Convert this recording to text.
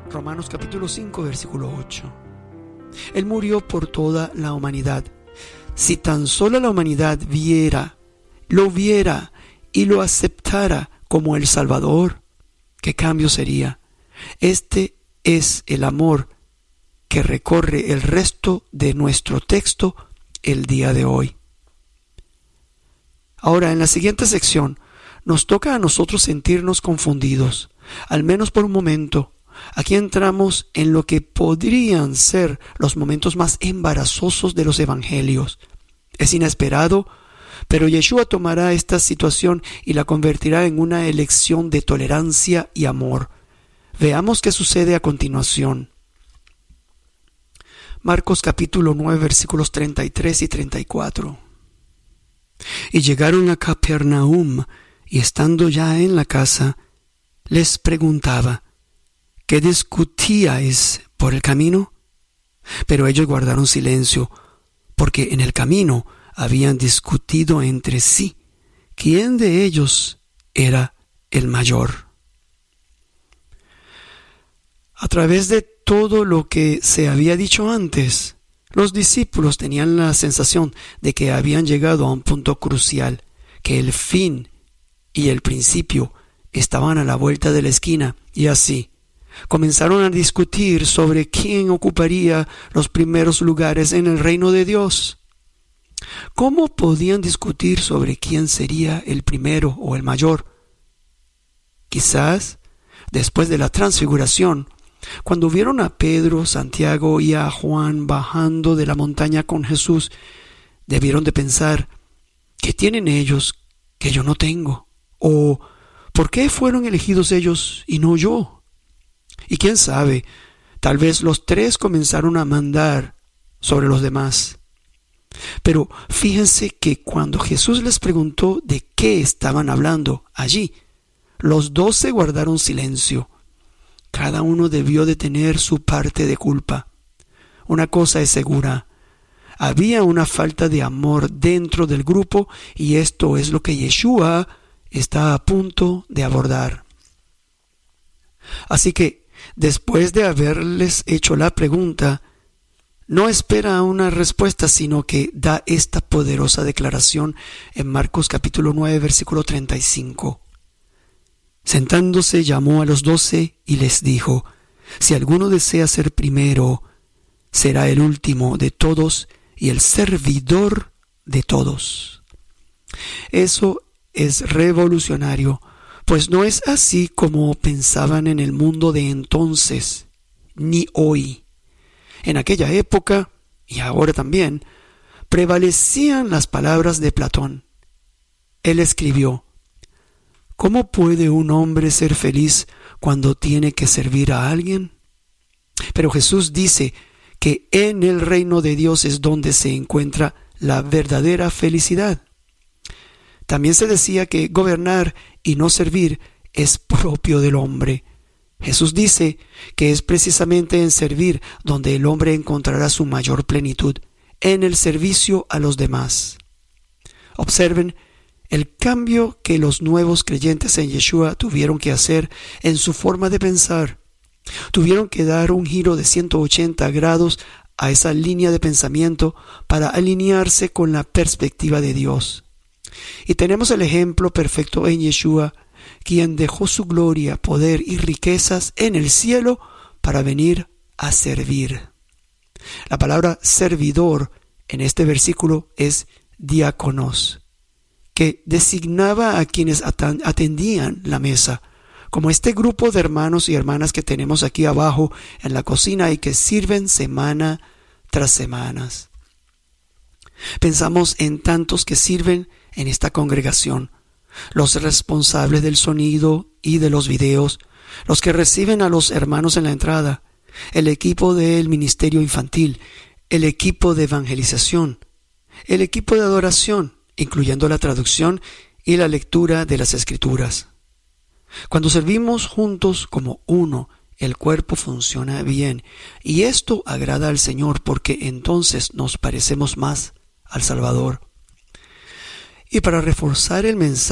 Romanos capítulo 5, versículo 8. Él murió por toda la humanidad. Si tan solo la humanidad lo viera y lo aceptara como el Salvador, ¿qué cambio sería? Este es el amor que recorre el resto de nuestro texto el día de hoy. Ahora, en la siguiente sección, nos toca a nosotros sentirnos confundidos, al menos por un momento. Aquí entramos en lo que podrían ser los momentos más embarazosos de los evangelios. Es inesperado, pero Yeshua tomará esta situación y la convertirá en una elección de tolerancia y amor. Veamos qué sucede a continuación. Marcos capítulo 9, versículos 33 y 34. Y llegaron a Capernaum, y estando ya en la casa, les preguntaba: ¿qué discutíais por el camino? Pero ellos guardaron silencio, porque en el camino habían discutido entre sí quién de ellos era el mayor. A través de todo lo que se había dicho antes, los discípulos tenían la sensación de que habían llegado a un punto crucial, que el fin y el principio estaban a la vuelta de la esquina, y así comenzaron a discutir sobre quién ocuparía los primeros lugares en el reino de Dios. ¿Cómo podían discutir sobre quién sería el primero o el mayor? Quizás, después de la transfiguración, cuando vieron a Pedro, Santiago y a Juan bajando de la montaña con Jesús, debieron de pensar: ¿qué tienen ellos que yo no tengo? O ¿por qué fueron elegidos ellos y no yo? Y quién sabe, tal vez los tres comenzaron a mandar sobre los demás. Pero fíjense que cuando Jesús les preguntó de qué estaban hablando allí, los 12 guardaron silencio. Cada uno debió de tener su parte de culpa. Una cosa es segura: había una falta de amor dentro del grupo, y esto es lo que Yeshua está a punto de abordar. Así que, después de haberles hecho la pregunta, no espera una respuesta, sino que da esta poderosa declaración en Marcos capítulo 9, versículo 35. Sentándose, llamó a los 12 y les dijo: si alguno desea ser primero, será el último de todos y el servidor de todos. Eso es revolucionario, pues no es así como pensaban en el mundo de entonces, ni hoy. En aquella época, y ahora también, prevalecían las palabras de Platón. Él escribió: ¿cómo puede un hombre ser feliz cuando tiene que servir a alguien? Pero Jesús dice que en el reino de Dios es donde se encuentra la verdadera felicidad. También se decía que gobernar y no servir es propio del hombre. Jesús dice que es precisamente en servir donde el hombre encontrará su mayor plenitud, en el servicio a los demás. Observen el cambio que los nuevos creyentes en Yeshua tuvieron que hacer en su forma de pensar. Tuvieron que dar un giro de 180 grados a esa línea de pensamiento para alinearse con la perspectiva de Dios. Y tenemos el ejemplo perfecto en Yeshua, quien dejó su gloria, poder y riquezas en el cielo para venir a servir. La palabra servidor en este versículo es diáconos, que designaba a quienes atendían la mesa, como este grupo de hermanos y hermanas que tenemos aquí abajo en la cocina y que sirven semana tras semana. Pensamos en tantos que sirven en esta congregación: los responsables del sonido y de los videos, los que reciben a los hermanos en la entrada, el equipo del ministerio infantil, el equipo de evangelización, el equipo de adoración, incluyendo la traducción y la lectura de las Escrituras. Cuando servimos juntos como uno, el cuerpo funciona bien, y esto agrada al Señor, porque entonces nos parecemos más al Salvador. Y para reforzar el mensaje